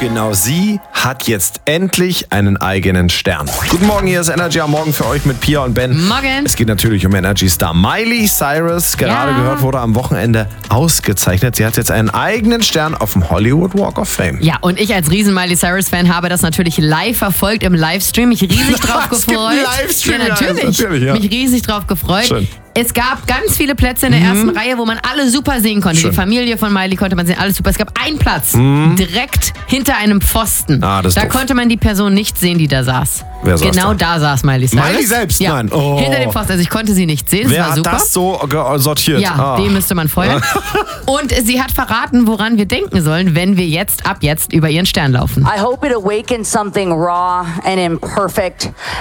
genau sie hat jetzt endlich einen eigenen Stern. Guten Morgen, hier ist Energy am Morgen für euch mit Pia und Ben. Morgen. Es geht natürlich um Energy-Star Miley Cyrus. Gerade gehört, wurde am Wochenende ausgezeichnet. Sie hat jetzt einen eigenen Stern auf dem Hollywood Walk of Fame. Ja, und ich als riesen Miley Cyrus-Fan habe das natürlich live verfolgt im Livestream. Mich riesig drauf gefreut. Es gibt einen Livestream, ja, natürlich. Ja. Mich riesig drauf gefreut. Schön. Es gab ganz viele Plätze in der ersten Reihe, wo man alle super sehen konnte. Schön. Die Familie von Miley konnte man sehen, alles super. Es gab einen Platz direkt hinter einem Pfosten. Ah, das ist da doof. konnte man die Person nicht sehen, die da saß. Wer saß genau da saß Miley Cyrus. Miley selbst? Ja. Nein. Oh. Hinter dem Pfosten. Also ich konnte sie nicht sehen. Wer das war hat super. das so sortiert? Ja, den müsste man feuern. Und sie hat verraten, woran wir denken sollen, wenn wir ab jetzt über ihren Stern laufen. I hope it awakens something raw and imperfect